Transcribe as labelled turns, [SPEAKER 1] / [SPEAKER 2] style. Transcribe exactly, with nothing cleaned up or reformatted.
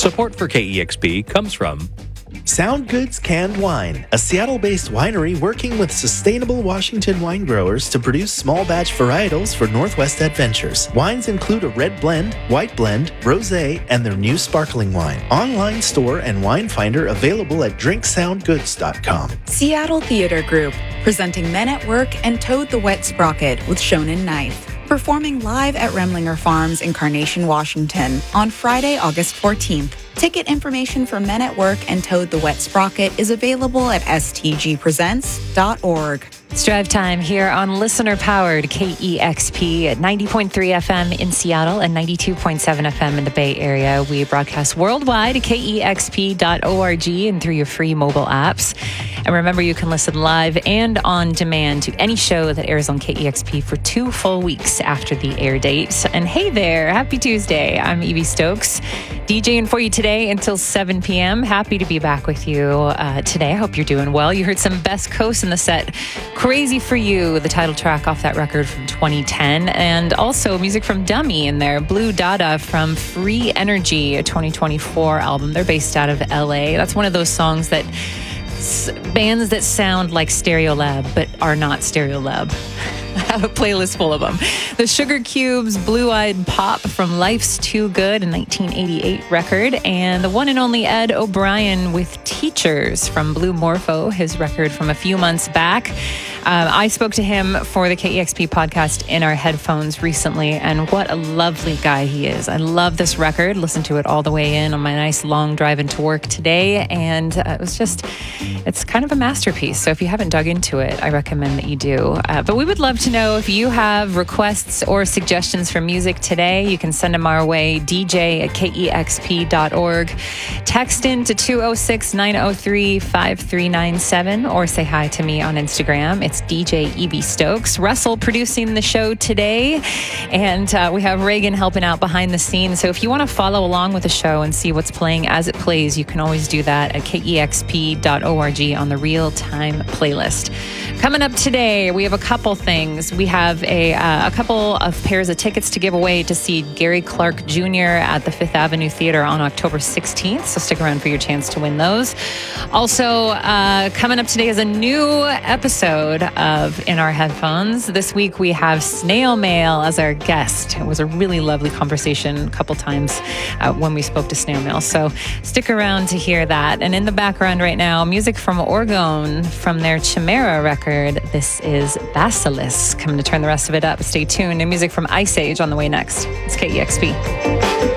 [SPEAKER 1] Support for K E X P comes from
[SPEAKER 2] Sound Goods Canned Wine, a Seattle-based winery working with sustainable Washington wine growers to produce small batch varietals for Northwest Adventures. Wines include a red blend, white blend, rosé, and their new sparkling wine. Online store and wine finder available at drink sound goods dot com.
[SPEAKER 3] Seattle Theater Group, presenting Men at Work and Toad the Wet Sprocket with Shonen Knife. Performing live at Remlinger Farms in Carnation, Washington on Friday, August fourteenth. Ticket information for Men at Work and Toad the Wet Sprocket is available at s t g presents dot org.
[SPEAKER 4] It's drive time here on listener-powered K E X P at ninety point three F M in Seattle and ninety-two point seven F M in the Bay Area. We broadcast worldwide at K E X P dot org and through your free mobile apps. And remember, you can listen live and on demand to any show that airs on K E X P for two full weeks after the air date. And hey there, happy Tuesday. I'm Evie Stokes, DJing for you today until seven p.m. Happy to be back with you uh, today. I hope you're doing well. You heard some Best Coast in the set. Crazy for You, the title track off that record from twenty ten, and also music from Dummy in there, Blue Dada from Free Energy, a twenty twenty-four album. They're based out of L A. That's one of those songs that s- bands that sound like Stereolab but are not Stereolab. I have a playlist full of them. The Sugar Cubes, Blue Eyed Pop from Life's Too Good, a nineteen eighty-eight record, and the one and only Ed O'Brien with Teachers from Blue Morpho, his record from a few months back. Um, I spoke to him for the K E X P podcast in our headphones recently, and what a lovely guy he is. I love this record. Listened to it all the way in on my nice long drive into work today, and uh, it was just, it's kind of a masterpiece. So if you haven't dug into it, I recommend that you do. Uh, but we would love to know if you have requests or suggestions for music today. You can send them our way, d j at k e x p dot org. Text in to two oh six, nine oh three, five three nine seven or say hi to me on Instagram. It's D J Evie Stokes. Russell producing the show today, and uh, we have Reagan helping out behind the scenes. So if you want to follow along with the show and see what's playing as it plays, you can always do that at k e x p dot org on the real-time playlist. Coming up today, we have a couple things. We have a, uh, a couple of pairs of tickets to give away to see Gary Clark Junior at the Fifth Avenue Theater on October sixteenth, so stick around for your chance to win those. Also, uh, coming up today is a new episode of In Our Headphones. This week we have Snail Mail as our guest. It was a really lovely conversation a couple times uh, when we spoke to Snail Mail, so stick around to hear that. And in the background right now, music from Orgone from their Chimera record. This is Basilisk. Coming to turn the rest of it up. Stay tuned. And music from Ice Age on the way next. It's K E X P.